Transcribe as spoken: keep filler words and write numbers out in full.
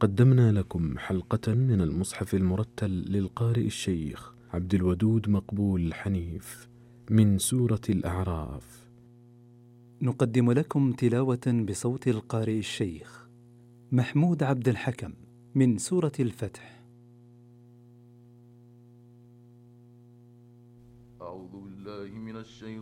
قدمنا لكم حلقة من المصحف المرتل للقارئ الشيخ عبد الودود مقبول حنيف من سورة الأعراف. نقدم لكم تلاوة بصوت القارئ الشيخ محمود عبد الحكم من سورة الفتح. أعوذ بالله من الشيطان